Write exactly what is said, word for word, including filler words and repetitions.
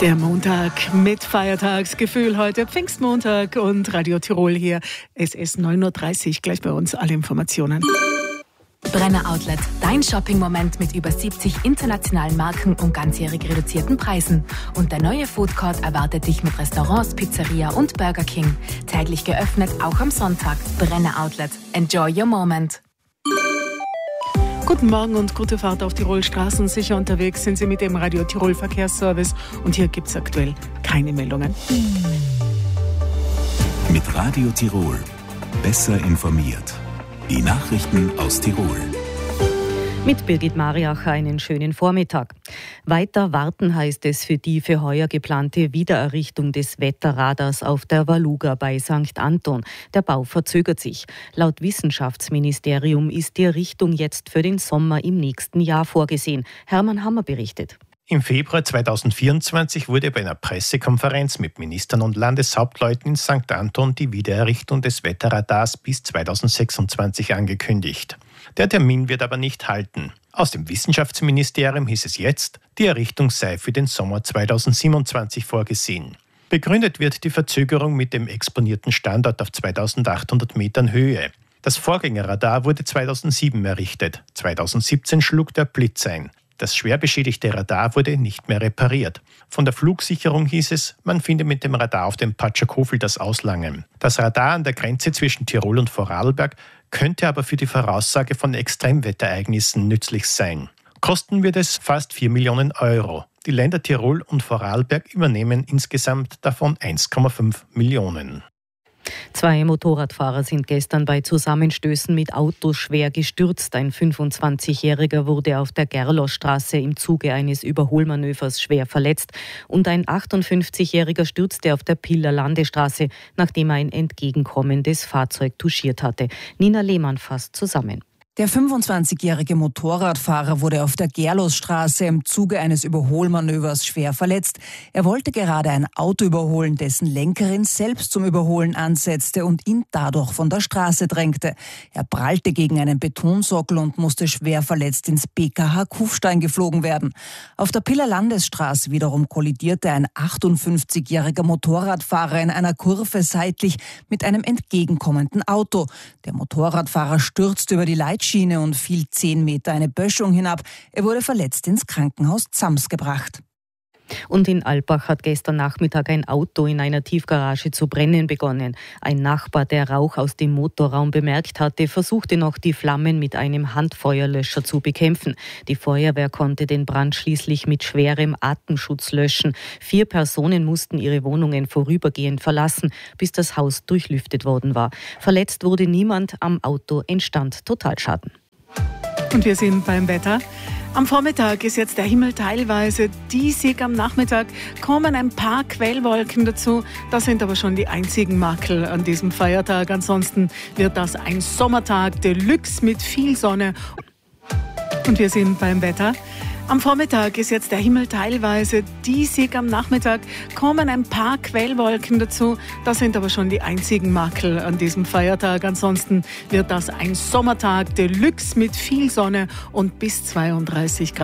Der Montag mit Feiertagsgefühl heute, Pfingstmontag und Radio Tirol hier. Es ist neun Uhr dreißig, gleich bei uns alle Informationen. Brenner Outlet, dein Shopping-Moment mit über siebzig internationalen Marken und ganzjährig reduzierten Preisen. Und der neue Food Court erwartet dich mit Restaurants, Pizzeria und Burger King. Täglich geöffnet, auch am Sonntag. Brenner Outlet, enjoy your moment. Guten Morgen und gute Fahrt auf Tirol Straßen. Sicher unterwegs sind Sie mit dem Radio Tirol Verkehrsservice. Und hier gibt es aktuell keine Meldungen. Mit Radio Tirol. Besser informiert. Die Nachrichten aus Tirol. Mit Birgit Mariacher einen schönen Vormittag. Weiter warten heißt es für die für heuer geplante Wiedererrichtung des Wetterradars auf der Waluga bei Sankt Anton. Der Bau verzögert sich. Laut Wissenschaftsministerium ist die Errichtung jetzt für den Sommer im nächsten Jahr vorgesehen. Hermann Hammer berichtet. Im Februar zweitausendvierundzwanzig wurde bei einer Pressekonferenz mit Ministern und Landeshauptleuten in Sankt Anton die Wiedererrichtung des Wetterradars bis zweitausendsechsundzwanzig angekündigt. Der Termin wird aber nicht halten. Aus dem Wissenschaftsministerium hieß es jetzt, die Errichtung sei für den Sommer zweitausendsiebenundzwanzig vorgesehen. Begründet wird die Verzögerung mit dem exponierten Standort auf zweitausendachthundert Metern Höhe. Das Vorgängerradar wurde zweitausendsieben errichtet. zweitausendsiebzehn schlug der Blitz ein. Das schwer beschädigte Radar wurde nicht mehr repariert. Von der Flugsicherung hieß es, man finde mit dem Radar auf dem Patschakofel das Auslangen. Das Radar an der Grenze zwischen Tirol und Vorarlberg könnte aber für die Voraussage von Extremwetterereignissen nützlich sein. Kosten wird es fast vier Millionen Euro. Die Länder Tirol und Vorarlberg übernehmen insgesamt davon eins Komma fünf Millionen. Zwei Motorradfahrer sind gestern bei Zusammenstößen mit Autos schwer gestürzt. Ein fünfundzwanzigjähriger wurde auf der Gerlosstraße im Zuge eines Überholmanövers schwer verletzt und ein achtundfünfzigjähriger stürzte auf der Piller Landestraße, nachdem er ein entgegenkommendes Fahrzeug touchiert hatte. Nina Lehmann fasst zusammen. Der fünfundzwanzigjährige Motorradfahrer wurde auf der Gerlosstraße im Zuge eines Überholmanövers schwer verletzt. Er wollte gerade ein Auto überholen, dessen Lenkerin selbst zum Überholen ansetzte und ihn dadurch von der Straße drängte. Er prallte gegen einen Betonsockel und musste schwer verletzt ins B K H Kufstein geflogen werden. Auf der Piller Landesstraße wiederum kollidierte ein achtundfünfzigjähriger Motorradfahrer in einer Kurve seitlich mit einem entgegenkommenden Auto. Der Motorradfahrer stürzte über die Leitplanke Schiene und fiel zehn Meter eine Böschung hinab. Er wurde verletzt ins Krankenhaus Zams gebracht. Und in Alpbach hat gestern Nachmittag ein Auto in einer Tiefgarage zu brennen begonnen. Ein Nachbar, der Rauch aus dem Motorraum bemerkt hatte, versuchte noch, die Flammen mit einem Handfeuerlöscher zu bekämpfen. Die Feuerwehr konnte den Brand schließlich mit schwerem Atemschutz löschen. Vier Personen mussten ihre Wohnungen vorübergehend verlassen, bis das Haus durchlüftet worden war. Verletzt wurde niemand, am Auto entstand Totalschaden. Und wir sind beim Wetter. Am Vormittag ist jetzt der Himmel teilweise diesig. Am Nachmittag kommen ein paar Quellwolken dazu. Das sind aber schon die einzigen Makel an diesem Feiertag. Ansonsten wird das ein Sommertag Deluxe mit viel Sonne. Und wir sind beim Wetter. Am Vormittag ist jetzt der Himmel teilweise diesig. Am Nachmittag kommen ein paar Quellwolken dazu. Das sind aber schon die einzigen Makel an diesem Feiertag. Ansonsten wird das ein Sommertag Deluxe mit viel Sonne und bis zweiunddreißig Grad.